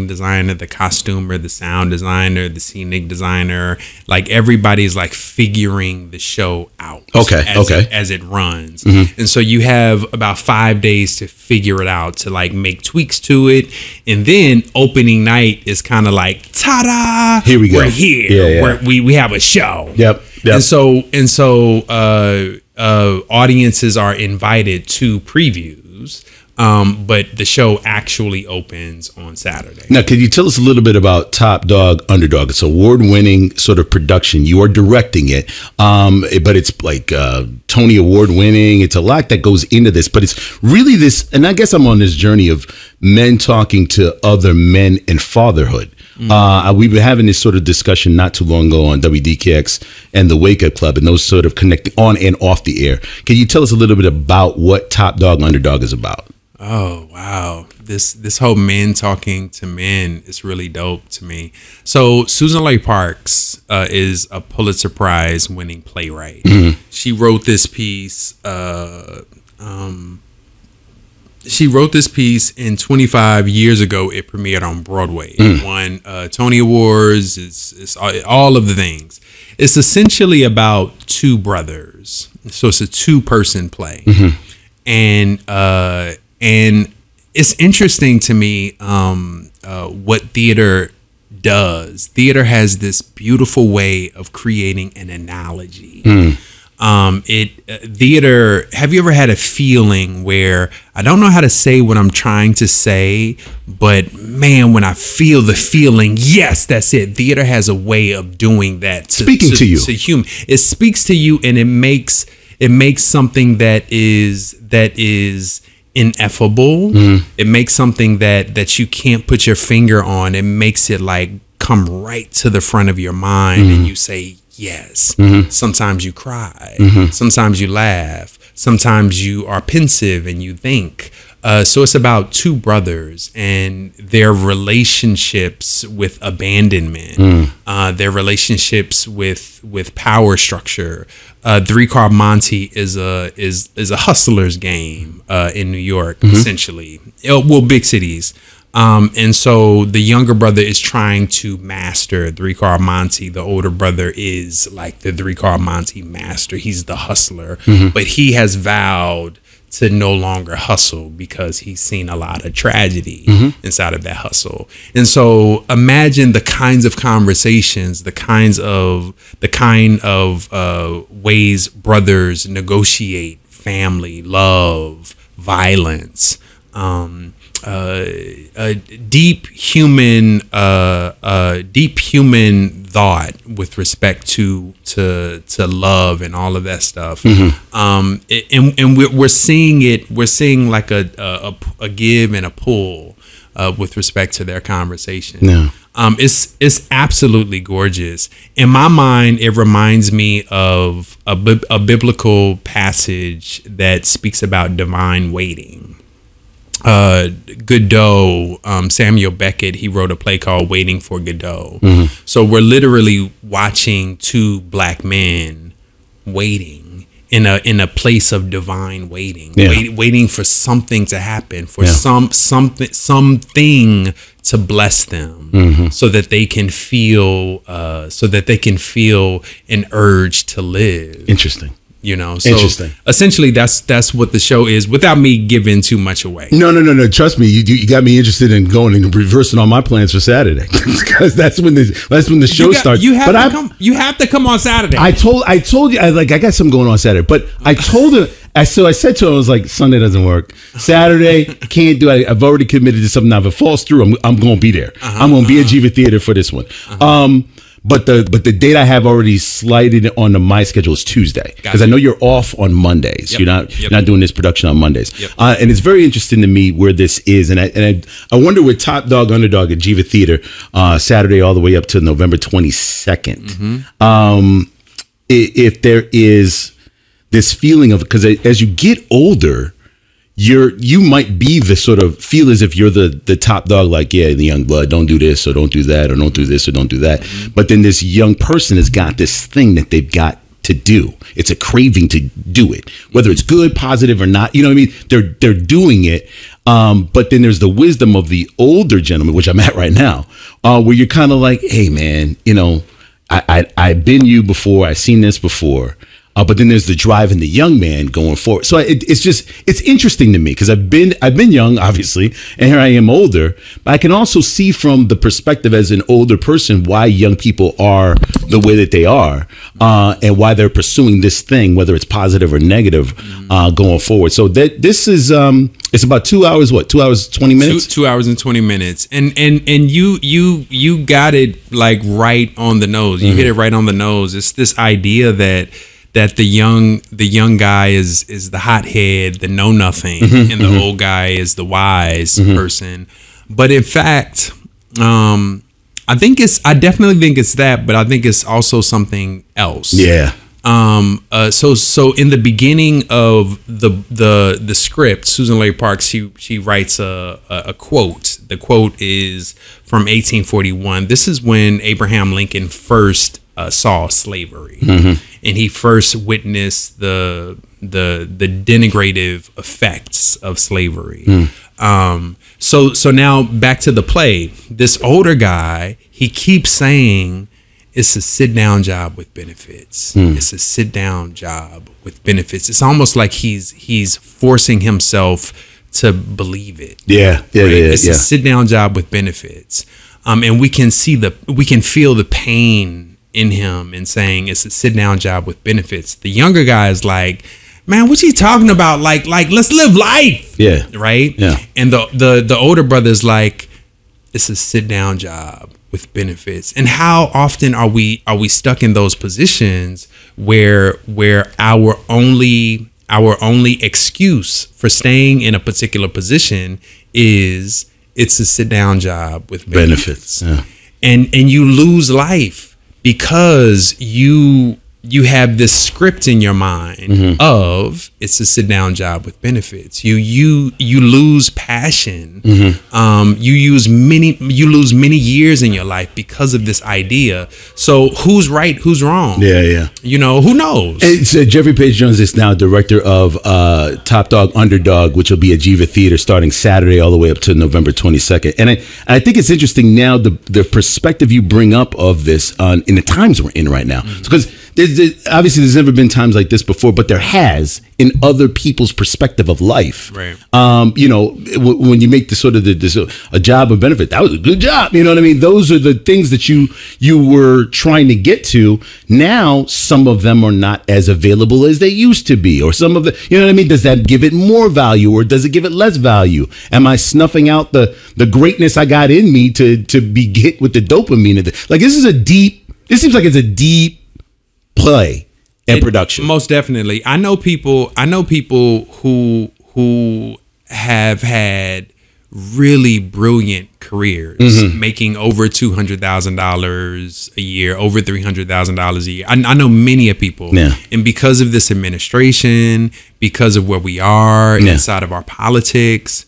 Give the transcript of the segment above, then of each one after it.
designer, the costumer, the sound designer, the scenic designer. Like everybody's like figuring the show out. As it runs. Mm-hmm. And so you have about 5 days to figure it out, to like make tweaks to it. And then opening night is kind of like, ta-da! Here we go. We're here. We have a show. Yep. And so audiences are invited to previews. But the show actually opens on Saturday. Now, could you tell us a little bit about Top Dog Underdog? It's an award-winning sort of production. You are directing it, but it's like Tony Award-winning. It's a lot that goes into this, but it's really this, and I guess I'm on this journey of men talking to other men in fatherhood. We've been having this sort of discussion not too long ago on WDKX and the Wake Up Club, and those sort of connecting on and off the air. Can you tell us a little bit about what Top Dog Underdog is about? Oh, wow. This whole men talking to men is really dope to me. So Susan-Lay Parks is a Pulitzer Prize winning playwright. Mm-hmm. She wrote this piece. She wrote this piece, and 25 years ago, it premiered on Broadway. It won Tony Awards. It's all of the things. It's essentially about two brothers. So it's a two-person play. Mm-hmm. And it's interesting to me what theater does. Theater has this beautiful way of creating an analogy. Theater, have you ever had a feeling where I don't know how to say what I'm trying to say, but man, when I feel the feeling, yes, that's it. Theater has a way of doing that. Speaking to you. To human. It speaks to you, and it makes something that is ineffable. It makes something that you can't put your finger on. It makes it like come right to the front of your mind, and you say yes. Sometimes you cry. Sometimes you laugh. Sometimes you are pensive and you think. So it's about two brothers and their relationships with abandonment, their relationships with power structure. Three Car Monte is a hustler's game in New York, essentially. Well, big cities. And so the younger brother is trying to master Three Car Monte. The older brother is like the Three Car Monte master. He's the hustler, but he has vowed to no longer hustle because he's seen a lot of tragedy inside of that hustle. And so imagine the kinds of conversations, the kind of ways brothers negotiate family, love, violence, deep human thought with respect to love and all of that stuff. And we're seeing it. We're seeing like a give and a pull with respect to their conversation. Yeah. It's absolutely gorgeous. In my mind, it reminds me of a biblical passage that speaks about divine waiting. Godot, Samuel Beckett, he wrote a play called Waiting for Godot. So we're literally watching two black men waiting in a place of divine waiting, waiting for something to happen, for something to bless them, so that they can feel an urge to live. Interesting. You know, so interesting. Essentially, that's what the show is, without me giving too much away. No. Trust me, you got me interested in going and reversing all my plans for Saturday, because that's when the show starts. You have to come on Saturday. I told you I got something going on Saturday, but I told him. So I said to him, I was like, Sunday doesn't work. Saturday, can't do it. I've already committed to something. Now, if it falls through, I'm going to be there. I'm going to be at Jiva Theater for this one. But the date I have already slided onto my schedule is Tuesday, because I know you're off on Mondays. Yep. You're not doing this production on Mondays. Yep. And it's very interesting to me where this is, and I wonder where Top Dog Underdog at Jiva Theater Saturday all the way up to November 22nd. If there is this feeling of, because as you get older, you might be the sort of feel as if you're the top dog, like, the young blood, don't do this or don't do that, or don't do this or don't do that. But then this young person has got this thing that they've got to do. It's a craving to do it, whether it's good, positive or not. You know what I mean? They're doing it. But then there's the wisdom of the older gentleman, which I'm at right now, where you're kind of like, hey, man, you know, I've been you before. I've seen this before. But then there's the drive in the young man going forward. So it's interesting to me because I've been young, obviously, and here I am older. But I can also see from the perspective as an older person why young people are the way that they are, and why they're pursuing this thing, whether it's positive or negative, going forward. So this is it's about 2 hours. What, 2 hours 20 minutes? 2 hours and 20 minutes, and you got it like right on the nose. You hit it right on the nose. It's this idea that the young guy is the hothead, the know nothing, and the old guy is the wise person. But in fact, I definitely think it's that, but I think it's also something else. Yeah. So in the beginning of the script, Susan Leigh Parks, she writes a quote. The quote is from 1841. This is when Abraham Lincoln first saw slavery, and he first witnessed the denigrative effects of slavery. So now back to the play. This older guy, he keeps saying it's a sit down job with benefits. It's a sit down job with benefits. It's almost like he's forcing himself to believe it. Yeah, yeah, right? It's a sit down job with benefits. And we can feel the pain in him and saying it's a sit down job with benefits. The younger guy is like, man, what you talking about? Like let's live life. Yeah. Right. Yeah. And the older brother's like, it's a sit down job with benefits. And how often are we stuck in those positions where our only excuse for staying in a particular position is it's a sit down job with benefits. Yeah. And you lose life because you have this script in your mind of it's a sit down job with benefits. You lose passion. You lose many years in your life because of this idea. So who's right? Who's wrong? Yeah. You know, who knows? It's, Jeffrey Page Jones is now director of Top Dog Underdog, which will be at Jiva Theater starting Saturday all the way up to November 22nd. And I think it's interesting now the perspective you bring up of this in the times we're in right now. Because obviously there's never been times like this before, but there has in other people's perspective of life. Right. You know, when you make a job of benefit, that was a good job. You know what I mean? Those are the things that you were trying to get to. Now, some of them are not as available as they used to be, or some of the, you know what I mean? Does that give it more value or does it give it less value? Am I snuffing out the greatness I got in me to be hit with the dopamine? Like, this seems like it's a deep play and production. Most definitely. I know people who have had really brilliant careers, making over $200,000 a year, over $300,000 a year. I know many of people, and because of this administration, because of where we are inside of our politics,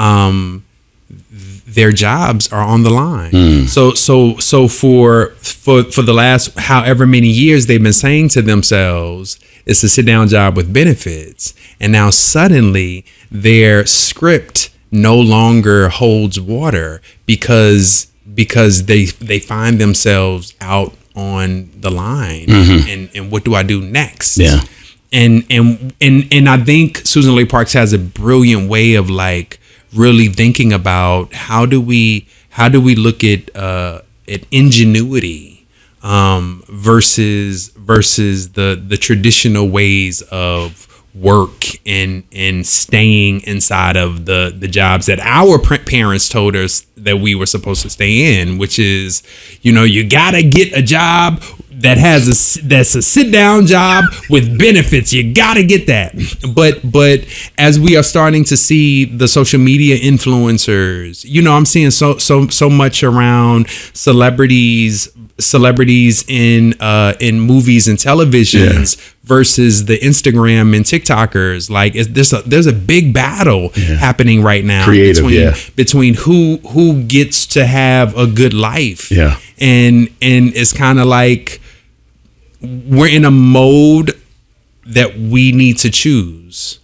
their jobs are on the line. So for the last however many years, they've been saying to themselves, it's a sit down job with benefits. And now suddenly their script no longer holds water because they find themselves out on the line. And what do I do next? Yeah. And I think Susan Leigh Parks has a brilliant way of like really thinking about how do we look at ingenuity versus the traditional ways of work and staying inside of the jobs that our parents told us that we were supposed to stay in, which is, you know, you gotta get a job that's a sit down job with benefits. You gotta get that. But as we are starting to see the social media influencers, you know, I'm seeing so much around celebrities in movies and televisions versus the Instagram and TikTokers. Like there's a big battle happening right now between who gets to have a good life. Yeah. And it's kind of like we're in a mode that we need to choose.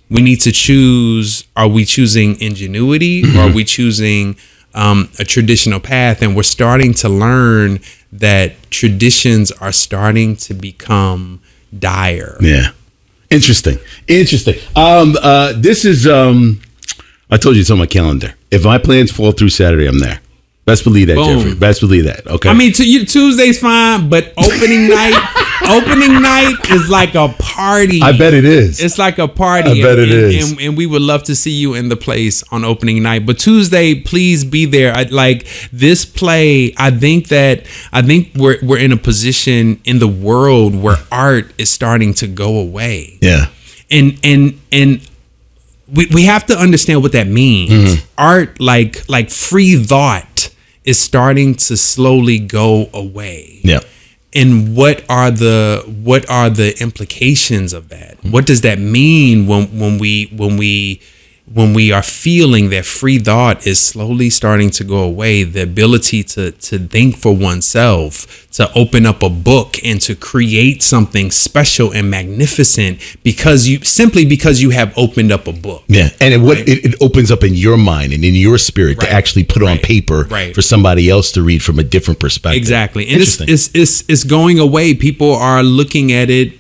We need to choose, are we choosing ingenuity or are we choosing a traditional path? And we're starting to learn that traditions are starting to become dire. Yeah. Interesting. This is, I told you it's on my calendar. If my plans fall through Saturday, I'm there. Best believe that, Boom. Jeffrey. Best believe that. Okay. I mean, Tuesday's fine, but opening night is like a party. I bet it is. It's like a party. I bet it is. And we would love to see you in the place on opening night. But Tuesday, please be there. Like this play, I think we're in a position in the world where art is starting to go away. Yeah. And we have to understand what that means. Mm-hmm. Art, like free thought, is starting to slowly go away. Yeah. And what are the implications of that? What does that mean when we are feeling that free thought is slowly starting to go away? The ability to think for oneself, to open up a book and to create something special and magnificent because you have opened up a book. Yeah, and it opens up in your mind and in your spirit to actually put on paper for somebody else to read from a different perspective. Exactly, and it's going away. People are looking at it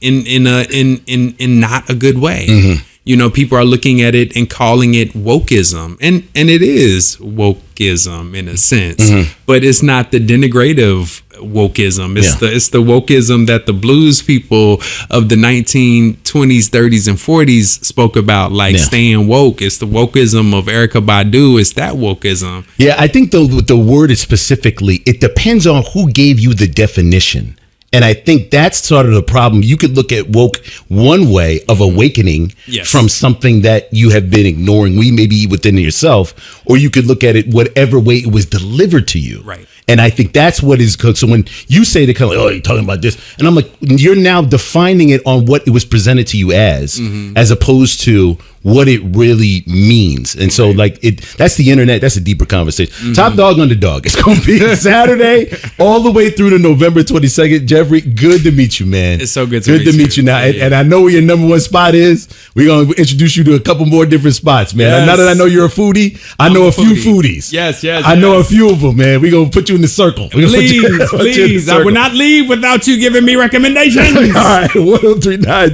in not a good way. Mm-hmm. You know, people are looking at it and calling it wokeism, and it is wokeism in a sense, but it's not the denigrative wokeism. It's the wokeism that the blues people of the 1920s, 30s, and 40s spoke about, like staying woke. It's the wokeism of Erykah Badu. It's that wokeism. Yeah, I think the word is specifically, it depends on who gave you the definition. And I think that's sort of the problem. You could look at woke one way of awakening from something that you have been ignoring, maybe within yourself, or you could look at it whatever way it was delivered to you. Right. And I think that's what is good. So when you say to kind of like, oh, you're talking about this, and I'm like, you're now defining it on what it was presented to you as opposed to what it really means. And so that's the internet. That's a deeper conversation. Top Dog Underdog. It's going to be Saturday all the way through to November 22nd. Jeffrey, good to meet you, man. It's so good to meet you now. And I know where your number one spot is. We're going to introduce you to a couple more different spots, man. Yes. Now that I know you're a foodie, I know a few foodies. Yes. I know a few of them, man. We're going to put you in the circle. Please. I will not leave without you giving me recommendations. All right. 1039